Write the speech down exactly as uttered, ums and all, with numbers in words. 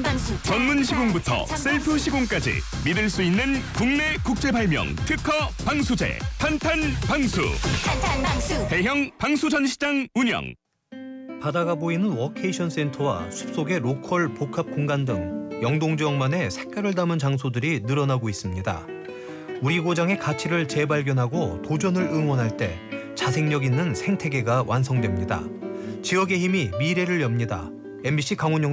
방수. 전문 시공부터 셀프 시공까지 믿을 수 있는 국내 국제 발명 특허 방수제 탄탄 방수. 탄탄 방수. 대형 방수 전시장 운영. 바다가 보이는 워케이션 센터와 숲속의 로컬 복합 공간 등 영동 지역만의 색깔을 담은 장소들이 늘어나고 있습니다. 우리 고장의 가치를 재발견하고 도전을 응원할 때 자생력 있는 생태계가 완성됩니다. 지역의 힘이 미래를 엽니다. 엠비씨 강원 영